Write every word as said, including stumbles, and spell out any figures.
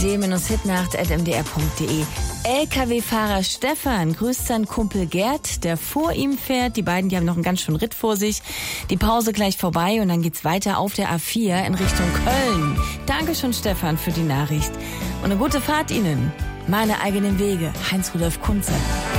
d hitnacht at m d r punkt d e. L K W-Fahrer Stefan grüßt seinen Kumpel Gerd, der vor ihm fährt. Die beiden, die haben noch einen ganz schönen Ritt vor sich. Die Pause gleich vorbei und dann geht's weiter auf der A vier in Richtung Köln. Dankeschön, Stefan, für die Nachricht. Und eine gute Fahrt Ihnen. Meine eigenen Wege. Heinz-Rudolf Kunze.